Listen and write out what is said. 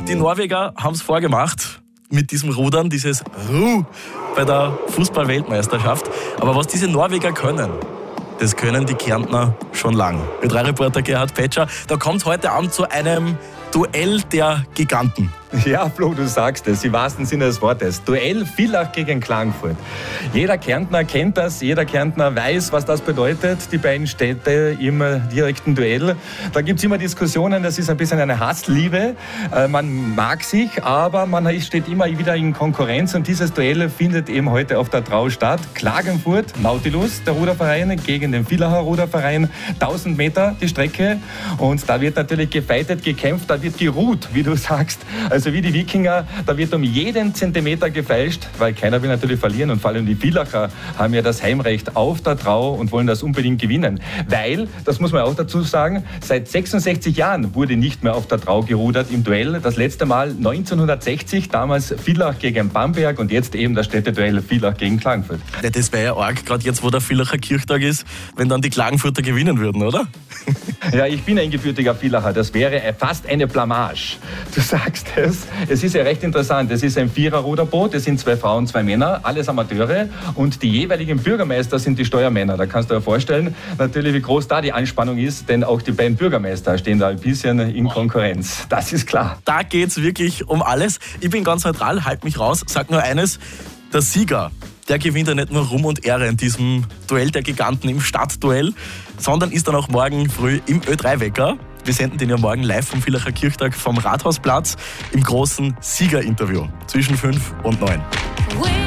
Die Norweger haben es vorgemacht mit diesem Rudern, dieses Ru bei der Fußball-Weltmeisterschaft. Aber was diese Norweger können, das können die Kärntner schon lang. Ö3-Reporter Gerhard Petscher, da kommt heute Abend zu einem Duell der Giganten. Ja, Flo, du sagst es, im wahrsten Sinne des Wortes. Duell Villach gegen Klagenfurt. Jeder Kärntner kennt das, jeder Kärntner weiß, was das bedeutet, die beiden Städte im direkten Duell. Da gibt es immer Diskussionen, das ist ein bisschen eine Hassliebe. Man mag sich, aber man steht immer wieder in Konkurrenz und dieses Duell findet eben heute auf der Trau statt. Klagenfurt, Nautilus, der Ruderverein, gegen den Villacher Ruderverein. 1000 Meter die Strecke und da wird natürlich gefeitet, gekämpft, da wird geruht, wie du sagst. Also wie die Wikinger, da wird um jeden Zentimeter gefeilscht, weil keiner will natürlich verlieren und vor allem die Villacher haben ja das Heimrecht auf der Trau und wollen das unbedingt gewinnen. Weil, das muss man auch dazu sagen, seit 66 Jahren wurde nicht mehr auf der Trau gerudert im Duell. Das letzte Mal 1960, damals Villach gegen Bamberg und jetzt eben das Städteduell Villach gegen Klagenfurt. Ja, das wäre ja arg, gerade jetzt, wo der Villacher Kirchtag ist, wenn dann die Klagenfurter gewinnen würden, oder? Ja, ich bin ein gebürtiger Villacher, das wäre fast eine Blamage. Du sagst es. Es ist ja recht interessant. Es ist ein Vierer-Ruderboot, es sind 2 Frauen, 2 Männer, alles Amateure und die jeweiligen Bürgermeister sind die Steuermänner. Da kannst du dir vorstellen, natürlich, wie groß da die Anspannung ist, denn auch die beiden Bürgermeister stehen da ein bisschen in Konkurrenz. Das ist klar. Da geht's wirklich um alles. Ich bin ganz neutral, halt mich raus, sag nur eines, der Sieger, der gewinnt ja nicht nur Ruhm und Ehre in diesem Duell der Giganten im Stadtduell, sondern ist dann auch morgen früh im Ö3-Wecker. Wir senden den ja morgen live vom Villacher Kirchtag vom Rathausplatz im großen Siegerinterview zwischen 5 und 9.